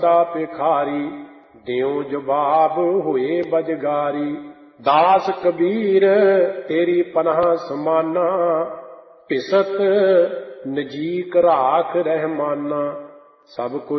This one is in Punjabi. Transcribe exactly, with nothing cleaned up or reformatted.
ਦਾ ਭਿਖਾਰੀ, ਦਿਓ ਜਵਾਬ ਹੋਏ ਬਜਗਾਰੀ। ਦਾਸ ਕਬੀਰ ਤੇਰੀ ਪਨਾਹ ਸਮਾਨਾ, ਭਿਸਤ ਨਜੀਕ ਰਾਖ ਰਹਿਮਾਨਾ। ਸਭ ਕੋਈ